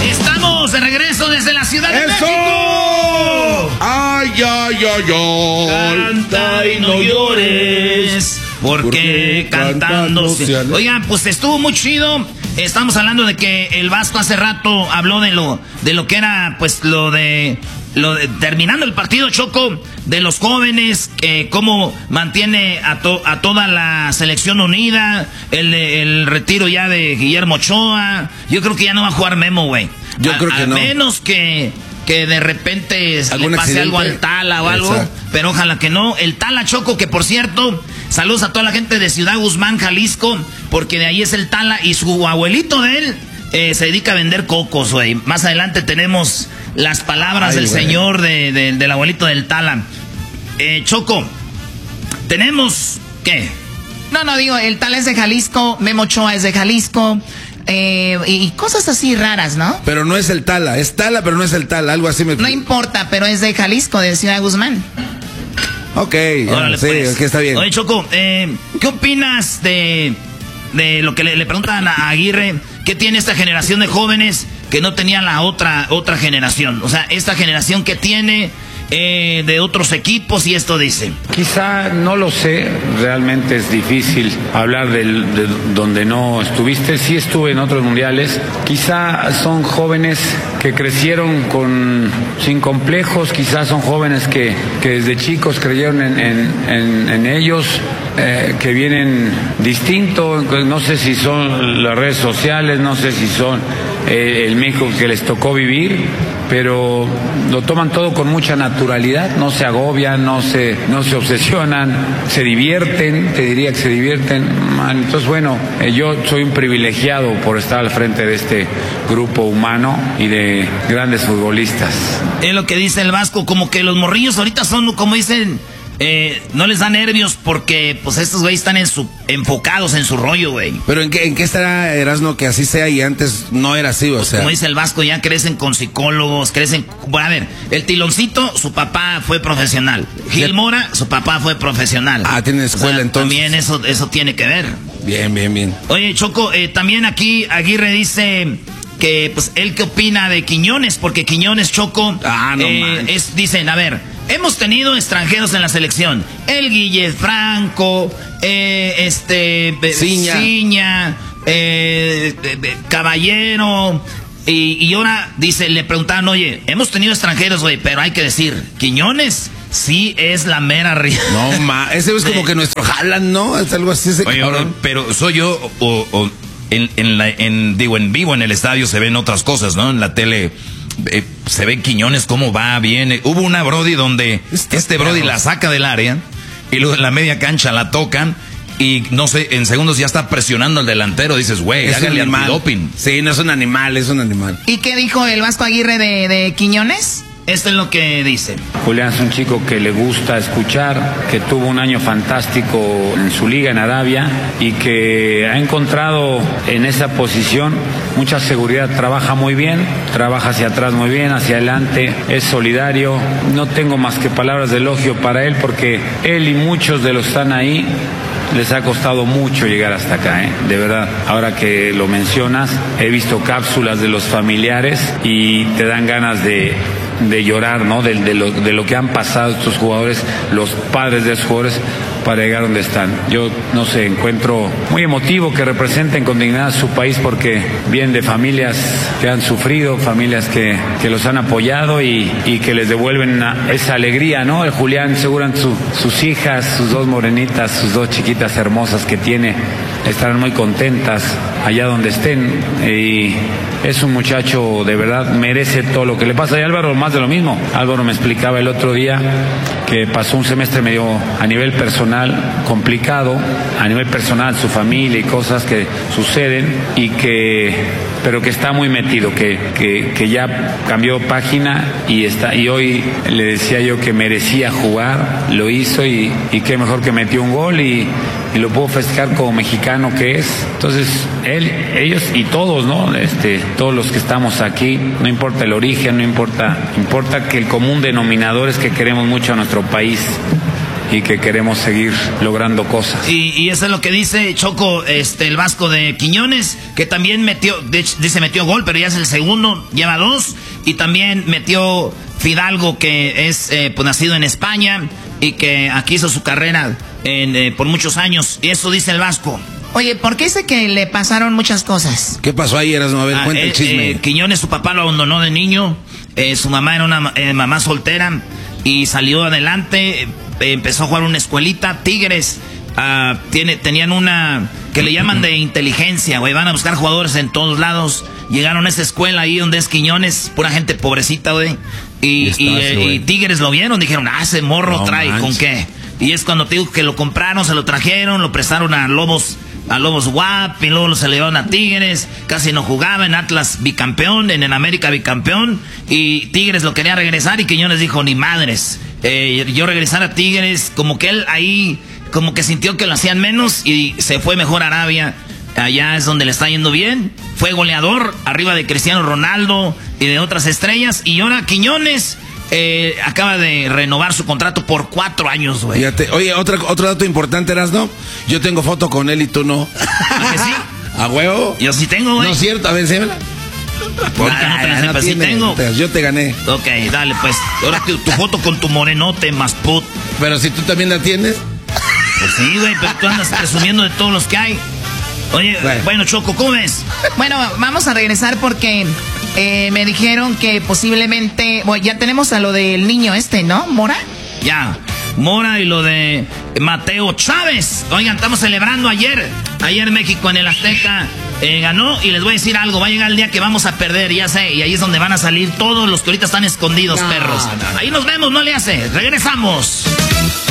Estamos de regreso desde la Ciudad de México. ¡Ay, ay, ay, ay! Canta y no llores, porque cantando... Oigan, pues estuvo muy chido. Estamos hablando de que el Vasco hace rato habló de lo que era, pues, lo de terminando el partido, Choco, de los jóvenes, cómo mantiene a toda la selección unida, el retiro ya de Guillermo Ochoa. Yo creo que ya no va a jugar Memo, güey. Yo creo que no. A menos que de repente le pase algo al Tala o algo. Exacto. Pero ojalá que no. El Tala, Choco, que por cierto, saludos a toda la gente de Ciudad Guzmán, Jalisco, porque de ahí es el Tala y su abuelito de él se dedica a vender cocos, güey. Más adelante tenemos las palabras del señor del abuelito del Tala. Choco, tenemos... ¿Qué? No, digo, el Tala es de Jalisco, Memo Ochoa es de Jalisco, y cosas así raras, ¿no? Pero no es el Tala, es Tala, pero no es el Tala, algo así me... No importa, pero es de Jalisco, de Ciudad Guzmán. Ok, órale, sí, pues. Es que está bien. Oye, Choco, ¿qué opinas de lo que le preguntan a Aguirre? ¿Qué tiene esta generación de jóvenes que no tenía la otra generación? O sea, esta generación que tiene de otros equipos, y esto dice. Quizá, no lo sé, realmente es difícil hablar de donde no estuviste. Sí estuve en otros mundiales. Quizá son jóvenes que crecieron sin complejos, quizás son jóvenes que desde chicos creyeron en ellos, que vienen distintos. No sé si son las redes sociales, no sé si son el México que les tocó vivir, pero lo toman todo con mucha naturalidad, no se agobian, no se obsesionan, se divierten, te diría que se divierten. Entonces, bueno, yo soy un privilegiado por estar al frente de este grupo humano y de grandes futbolistas. Es lo que dice el Vasco, como que los morrillos ahorita son, como dicen... no les da nervios porque pues estos güeyes están enfocados en su rollo, güey. Pero ¿en qué estará, Erasmo, que así sea y antes no era así, o sea? Como dice el Vasco, ya crecen con psicólogos, Bueno, a ver, el Tiloncito, su papá fue profesional. Gil Mora, su papá fue profesional. Tiene escuela, entonces. También eso tiene que ver. Bien. Oye, Choco, también aquí Aguirre dice... que pues él qué opina de Quiñones, porque Quiñones, Choco, dicen, a ver, hemos tenido extranjeros en la selección, el Guille Franco, Ciña, Caballero, y ahora dice, le preguntaban, oye, hemos tenido extranjeros, güey, pero hay que decir, Quiñones sí es la mera ría. No, ese es como que nuestro Haaland, ¿no? Es algo así. Oye, pero soy yo en vivo en el estadio se ven otras cosas, ¿no? En la tele se ve Quiñones cómo va, viene. Hubo una Brody donde Brody la saca del área y luego en la media cancha la tocan y no sé, en segundos ya está presionando al delantero. Dices, güey, hágale antidoping. Sí, no es un animal, es un animal. ¿Y qué dijo el Vasco Aguirre de Quiñones? Esto es lo que dice. Julián es un chico que le gusta escuchar, que tuvo un año fantástico en su liga en Arabia y que ha encontrado en esa posición mucha seguridad. Trabaja muy bien, trabaja hacia atrás muy bien, hacia adelante, es solidario. No tengo más que palabras de elogio para él porque él y muchos de los que están ahí les ha costado mucho llegar hasta acá, de verdad. Ahora que lo mencionas, he visto cápsulas de los familiares y te dan ganas de llorar, ¿no? De lo que han pasado estos jugadores, los padres de esos jugadores, para llegar donde están. Yo, no sé, encuentro muy emotivo que representen con dignidad a su país porque vienen de familias que han sufrido, familias que los han apoyado y que les devuelven esa alegría, ¿no? El Julián, seguramente sus hijas, sus dos morenitas, sus dos chiquitas hermosas que tiene, estarán muy contentas allá donde estén. Y es un muchacho, de verdad, merece todo lo que le pasa. Y Álvaro, más de lo mismo. Álvaro me explicaba el otro día que pasó un semestre medio a nivel personal complicado, a nivel personal, su familia y cosas que suceden, pero que está muy metido, que ya cambió página y hoy le decía yo que merecía jugar, lo hizo y qué mejor que metió un gol y lo pudo festejar como mexicano que es. Entonces ellos y todos, ¿no? Todos los que estamos aquí, no importa el origen, no importa que el común denominador es que queremos mucho a nuestro país y que queremos seguir logrando cosas. Y eso es lo que dice Choco, el Vasco de Quiñones, que también metió gol, pero ya es el segundo, lleva 2, y también metió Fidalgo, que es pues nacido en España y que aquí hizo su carrera por muchos años, y eso dice el Vasco. Oye, ¿por qué dice que le pasaron muchas cosas? ¿Qué pasó ahí, Erasmo? A ver, cuenta el chisme. Quiñones, su papá lo abandonó de niño, su mamá era una mamá soltera y salió adelante, empezó a jugar una escuelita, Tigres, tenían una que le llaman de inteligencia, güey, van a buscar jugadores en todos lados, llegaron a esa escuela ahí donde es Quiñones, pura gente pobrecita, güey, y Tigres lo vieron, dijeron, ese morro no trae, manches. ¿Con qué? Y es cuando te digo que lo compraron, se lo trajeron, lo prestaron a Lobos WAP, y luego se le llevaron a Tigres, casi no jugaba, en Atlas bicampeón, en el América bicampeón, y Tigres lo quería regresar y Quiñones dijo, ni madres, yo regresar a Tigres, como que él ahí, como que sintió que lo hacían menos y se fue mejor a Arabia, allá es donde le está yendo bien, fue goleador, arriba de Cristiano Ronaldo y de otras estrellas, y ahora Quiñones acaba de renovar su contrato por 4 años, güey. Oye, otro dato importante, Erasmo. Yo tengo foto con él y tú no. ¿A que sí? ¿A huevo? Yo sí tengo, güey. No es cierto, a ver, enséñala. ¿Por qué no te la sepas? Sí tengo. Yo te gané. Ok, dale, pues. Ahora tu foto con tu morenote más put. Pero si tú también la tienes. Pues sí, güey, pero tú andas presumiendo de todos los que hay. Oye, bueno, Choco, ¿cómo ves? Bueno, vamos a regresar porque me dijeron que posiblemente... Bueno, ya tenemos a lo del niño ¿no? ¿Mora? Ya, Mora y lo de Mateo Chávez. Oigan, estamos celebrando ayer México en el Azteca ganó, y les voy a decir algo, va a llegar el día que vamos a perder, ya sé, y ahí es donde van a salir todos los que ahorita están escondidos, perros. Ahí nos vemos, no le hace, regresamos.